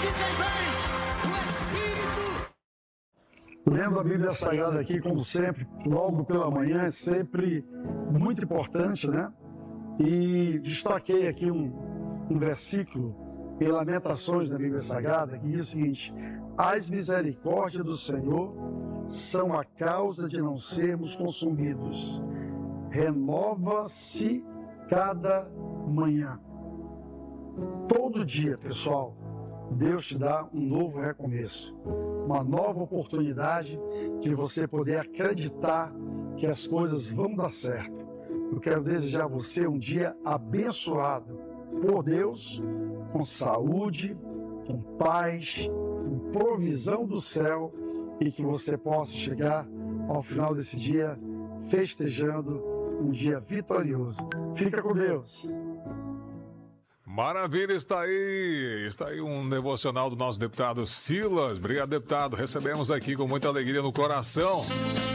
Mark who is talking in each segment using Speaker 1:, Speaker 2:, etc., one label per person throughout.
Speaker 1: Dizem, vem, o Espírito.
Speaker 2: Lendo a Bíblia Sagrada aqui, como sempre, logo pela manhã, é sempre muito importante, né? E destaquei aqui um versículo em Lamentações da Bíblia Sagrada, que diz o seguinte: as misericórdias do Senhor são a causa de não sermos consumidos. Renova-se cada manhã. Todo dia, pessoal, Deus te dá um novo recomeço, uma nova oportunidade de você poder acreditar que as coisas vão dar certo. Eu quero desejar a você um dia abençoado por Deus, com saúde, com paz, com provisão do céu, e que você possa chegar ao final desse dia festejando um dia vitorioso. Fica com Deus.
Speaker 3: Maravilha, está aí um devocional do nosso deputado Silas. Obrigado, deputado, recebemos aqui com muita alegria no coração.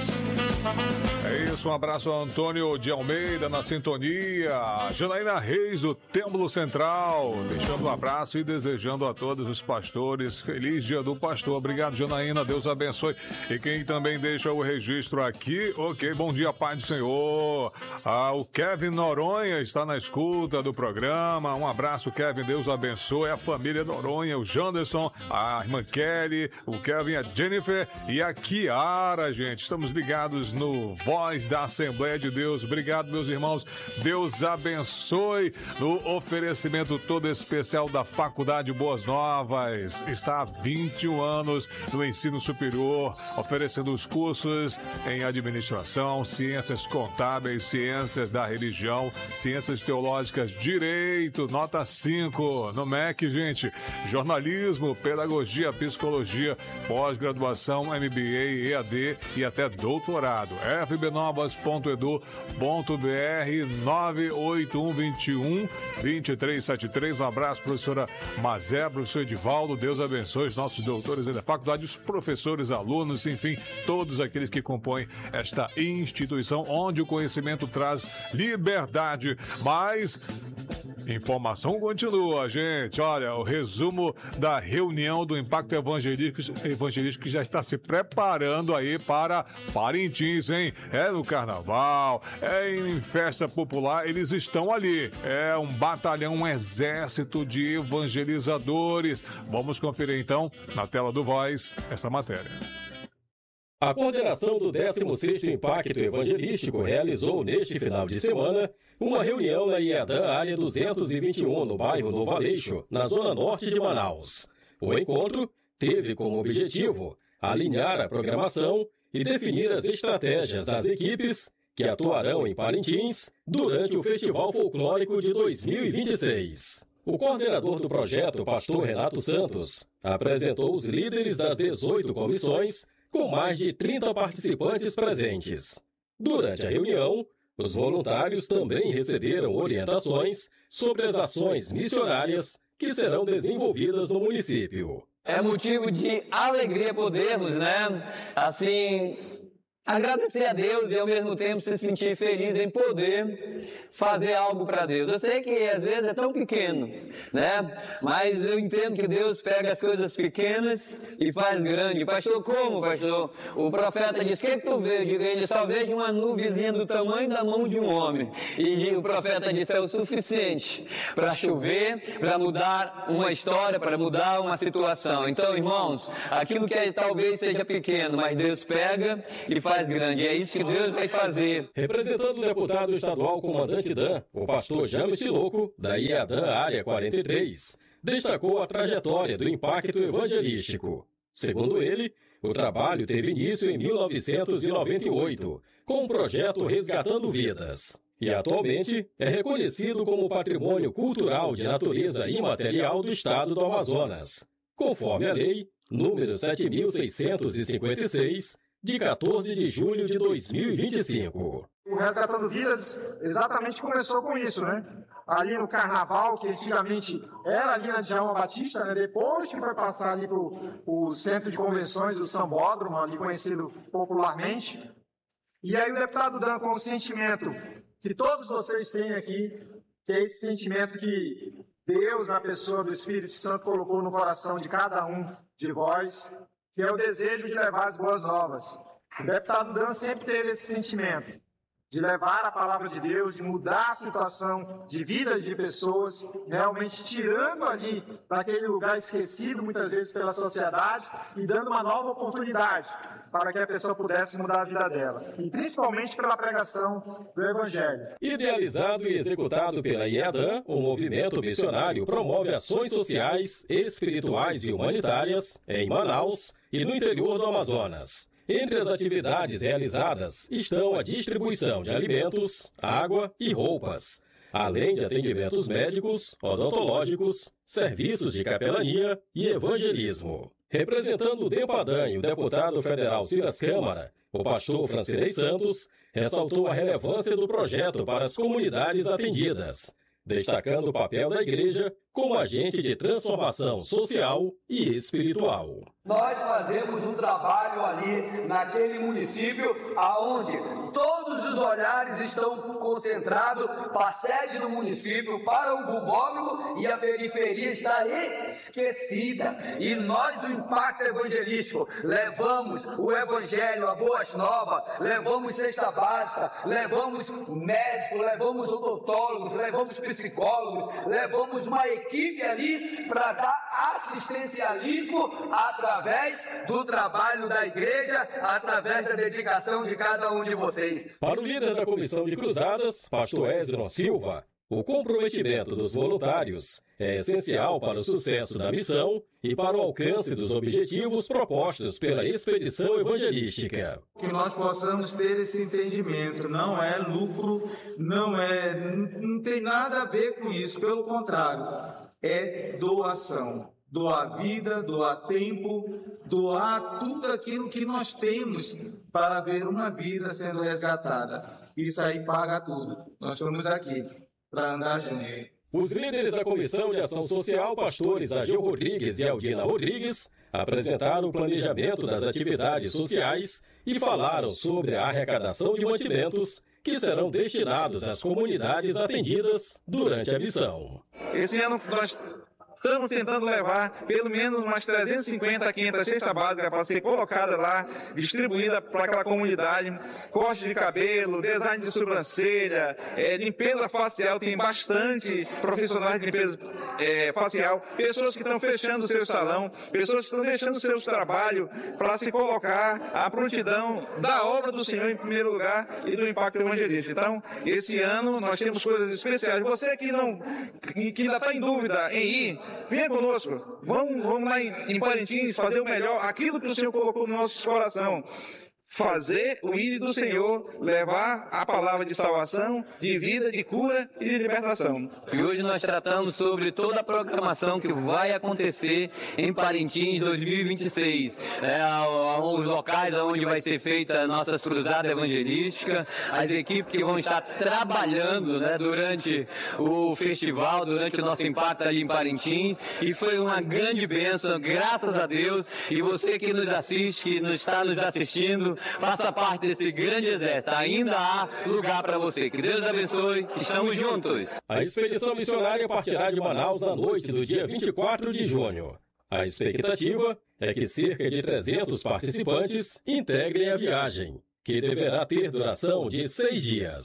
Speaker 3: É isso, um abraço ao Antônio de Almeida na sintonia, Janaína Reis do Templo Central, deixando um abraço e desejando a todos os pastores feliz dia do pastor. Obrigado, Janaína, Deus abençoe. E quem também deixa o registro aqui, ok, bom dia, Pai do Senhor. O Kevin Noronha está na escuta do programa, um abraço, Kevin, Deus abençoe a família Noronha, o Janderson, a irmã Kelly, o Kevin, a Jennifer e a Kiara, gente, estamos ligados no Voz da Assembleia de Deus. Obrigado, meus irmãos. Deus abençoe. No oferecimento todo especial da Faculdade Boas Novas. Está há 21 anos no ensino superior, oferecendo os cursos em administração, ciências contábeis, ciências da religião, ciências teológicas, direito, nota 5. No MEC, gente, jornalismo, pedagogia, psicologia, pós-graduação, MBA, EAD e até doutorado. fbnovas.edu.br 98121-2373. Um abraço, professora Mazé, professor Edivaldo, Deus abençoe os nossos doutores da faculdade, os professores, alunos, enfim, todos aqueles que compõem esta instituição onde o conhecimento traz liberdade. Mas informação continua, gente. Olha, o resumo da reunião do Impacto Evangelístico que já está se preparando aí para Parintins, hein? É no Carnaval, é em festa popular, eles estão ali. É um batalhão, um exército de evangelizadores. Vamos conferir então, na tela do Voz, essa matéria.
Speaker 4: A coordenação do 16º Impacto Evangelístico realizou neste final de semana uma reunião na IEADAN Área 221, no bairro Novo Aleixo, na zona norte de Manaus. O encontro teve como objetivo alinhar a programação e definir as estratégias das equipes que atuarão em Parintins durante o Festival Folclórico de 2026. O coordenador do projeto, pastor Renato Santos, apresentou os líderes das 18 comissões com mais de 30 participantes presentes. Durante a reunião, os voluntários também receberam orientações sobre as ações missionárias que serão desenvolvidas no município.
Speaker 5: É motivo de alegria podermos, agradecer a Deus e ao mesmo tempo se sentir feliz em poder fazer algo para Deus. Eu sei que às vezes é tão pequeno, Mas eu entendo que Deus pega as coisas pequenas e faz grande. Pastor, como, pastor? O profeta disse, o que tu vê? Eu digo, ele só vejo uma nuvenzinha do tamanho da mão de um homem. E o profeta disse, é o suficiente para chover, para mudar uma história, para mudar uma situação. Então, irmãos, aquilo que talvez seja pequeno, mas Deus pega e faz grande. É isso que Deus vai fazer.
Speaker 4: Representando o deputado estadual comandante DAN, o pastor James Tiloco, da IEADAN Área 43, destacou a trajetória do Impacto Evangelístico. Segundo ele, o trabalho teve início em 1998, com o projeto Resgatando Vidas. E atualmente é reconhecido como patrimônio cultural de natureza imaterial do estado do Amazonas, conforme a lei número 7.656, de 14 de julho de 2025.
Speaker 6: O Resgatando Vidas exatamente começou com isso, Ali no Carnaval, que antigamente era ali na Djalma Batista, Depois que foi passar ali para o Centro de Convenções do Sambódromo, ali conhecido popularmente. E aí o deputado Dan, com o sentimento que todos vocês têm aqui, que é esse sentimento que Deus, na pessoa do Espírito Santo, colocou no coração de cada um de vós, que é o desejo de levar as boas novas. O deputado Dan sempre teve esse sentimento de levar a palavra de Deus, de mudar a situação de vidas de pessoas, realmente tirando ali daquele lugar esquecido, muitas vezes pela sociedade, e dando uma nova oportunidade para que a pessoa pudesse mudar a vida dela, e principalmente pela pregação do Evangelho.
Speaker 4: Idealizado e executado pela IEDAN, o movimento missionário promove ações sociais, espirituais e humanitárias em Manaus e no interior do Amazonas. Entre as atividades realizadas estão a distribuição de alimentos, água e roupas, além de atendimentos médicos, odontológicos, serviços de capelania e evangelismo. Representando o DEPADAN e o deputado federal Silas Câmara, o pastor Francinei Santos ressaltou a relevância do projeto para as comunidades atendidas, destacando o papel da igreja como agente de transformação social e espiritual.
Speaker 7: Nós fazemos um trabalho ali naquele município aonde todos os olhares estão concentrados para a sede do município, para o bubólogo, e a periferia está esquecida. E nós, do Impacto Evangelístico, levamos o Evangelho, a Boas Novas, levamos cesta básica, levamos médicos, levamos odontólogos, levamos psicólogos, levamos uma equipe ali para dar assistencialismo através do trabalho da igreja, através da dedicação de cada um de vocês.
Speaker 4: Para o líder da Comissão de Cruzadas, pastor Ezron Silva, o comprometimento dos voluntários é essencial para o sucesso da missão e para o alcance dos objetivos propostos pela expedição evangelística.
Speaker 8: Que nós possamos ter esse entendimento, não é lucro, não tem nada a ver com isso, pelo contrário, é doação. Doar vida, doar tempo, doar tudo aquilo que nós temos para ver uma vida sendo resgatada. Isso aí paga tudo. Nós estamos aqui para andar junto.
Speaker 4: Os líderes da Comissão de Ação Social, pastores Agil Rodrigues e Aldina Rodrigues, apresentaram o planejamento das atividades sociais e falaram sobre a arrecadação de mantimentos que serão destinados às comunidades atendidas durante a missão.
Speaker 9: Esse ano nós estamos tentando levar pelo menos umas 350 a 500 cestas básicas para ser colocada lá, distribuída para aquela comunidade, corte de cabelo, design de sobrancelha, limpeza facial, tem bastante profissionais de limpeza facial, pessoas que estão fechando o seu salão, pessoas que estão deixando o seu trabalho para se colocar à prontidão da obra do Senhor em primeiro lugar e do impacto evangelístico. Então, esse ano nós temos coisas especiais. Você que ainda está em dúvida em ir, venha conosco, vamos lá em Parintins fazer o melhor, aquilo que o Senhor colocou no nosso coração. Fazer o ir do Senhor, levar a palavra de salvação, de vida, de cura e de libertação.
Speaker 5: E hoje nós tratamos sobre toda a programação que vai acontecer em Parintins 2026. Os locais onde vai ser feita a nossa cruzada evangelística, as equipes que vão estar trabalhando durante o festival, durante o nosso impacto ali em Parintins. E foi uma grande bênção, graças a Deus. E você que nos assiste, que está nos assistindo, faça parte desse grande exército. Ainda há lugar para você. Que Deus abençoe. Estamos juntos.
Speaker 4: A expedição missionária partirá de Manaus na noite do dia 24 de junho. A expectativa é que cerca de 300 participantes integrem a viagem, que deverá ter duração de 6 dias.